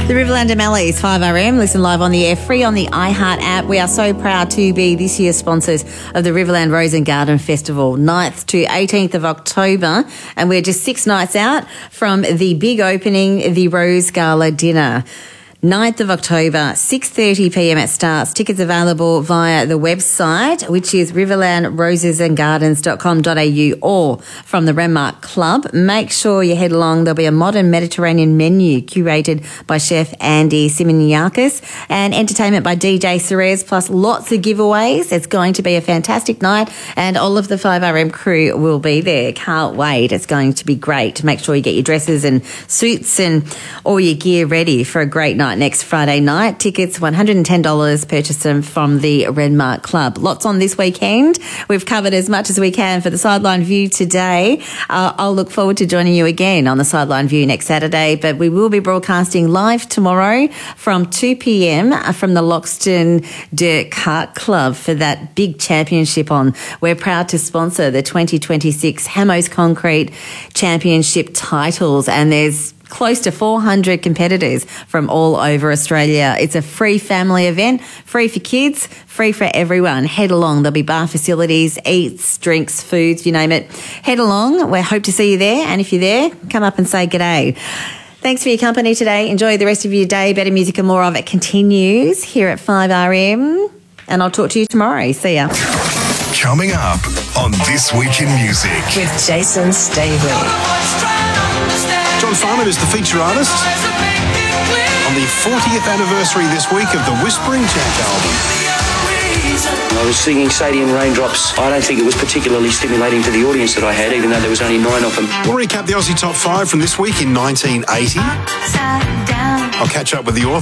The Riverland Amellies, 5RM. Listen live on the air, free on the iHeart app. We are so proud to be this year's sponsors of the Riverland Rose and Garden Festival, 9th to 18th of October. And we're just 6 nights out from the big opening, the Rose Gala dinner. 9th of October, 6:30pm it starts. Tickets available via the website, which is riverlandrosesandgardens.com.au, or from the Renmark Club. Make sure you head along. There'll be a modern Mediterranean menu curated by Chef Andy Simoniakis and entertainment by DJ Cerez, plus lots of giveaways. It's going to be a fantastic night, and all of the 5RM crew will be there. Can't wait. It's going to be great. Make sure you get your dresses and suits and all your gear ready for a great night next Friday night. Tickets $110. Purchase them from the Renmark Club. Lots on this weekend. We've covered as much as we can for the Sideline View today. I'll look forward to joining you again on the Sideline View next Saturday, but we will be broadcasting live tomorrow from 2pm from the Loxton Dirt Kart Club for that big championship on. We're proud to sponsor the 2026 Hamos Concrete Championship titles, and there's close to 400 competitors from all over Australia. It's a free family event, free for kids, free for everyone. Head along. There'll be bar facilities, eats, drinks, foods, you name it. Head along. We hope to see you there. And if you're there, come up and say g'day. Thanks for your company today. Enjoy the rest of your day. Better music and more of it continues here at 5RM. And I'll talk to you tomorrow. See ya. Coming up on This Week in Music with Jason Staveley. John Farnham is the feature artist on the 40th anniversary this week of the Whispering Jack album. I was singing Sadie and Raindrops. I don't think it was particularly stimulating to the audience that I had, even though there was only 9 of them. We'll recap the Aussie Top 5 from this week in 1980. I'll catch up with the author